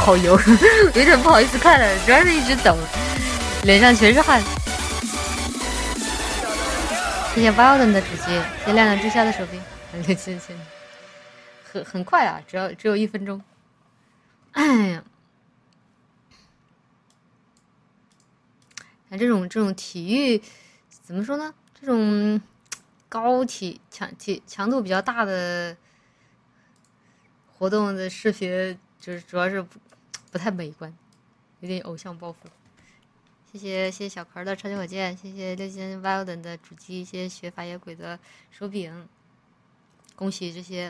好油，有点不好意思看了，主要是一直抖，脸上全是汗。谢谢 Wilden 的主机，谢谢亮亮之下的手臂，很快啊，只有1分钟。哎呀，这种体育怎么说呢？这种高强度比较大的活动的视频，就是主要是不太美观，有点偶像包袱。谢谢小壳的超级火箭，谢谢6星 Wilden 的主机，谢谢学法野鬼的手柄，恭喜这些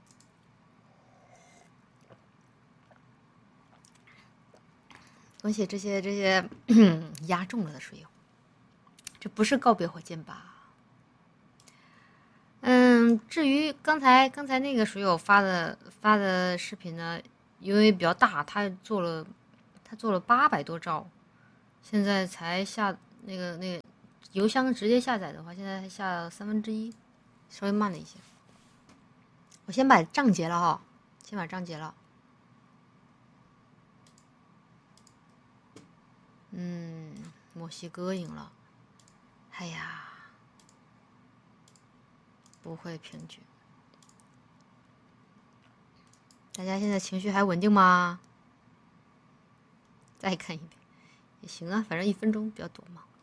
压中了的水友，这不是告别火箭吧？至于刚才那个水友发的视频呢，因为比较大，他做了800多兆，现在才下那个邮箱直接下载的话，现在还下1/3，稍微慢了一些。我先把账结了哈，墨西哥赢了，哎呀，不会平局。大家现在情绪还稳定吗？再看一遍也行啊，反正1分钟比较多嘛。